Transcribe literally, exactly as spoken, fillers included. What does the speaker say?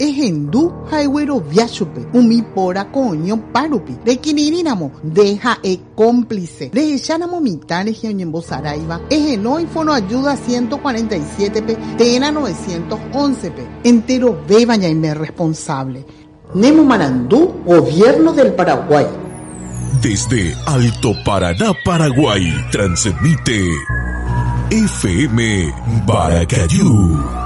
ejendu haiguero viachupe, umi pora coño parupi, de quinirinamo, deja e cómplice, de echanamo mitad en Saraiva, ejeno y fono ayuda ciento cuarenta y siete pe, tena novecientos once pe, entero beba ya y me responsable. Nemo Marandú, Gobierno del Paraguay. Desde Alto Paraná, Paraguay, transmite F M Baracayú.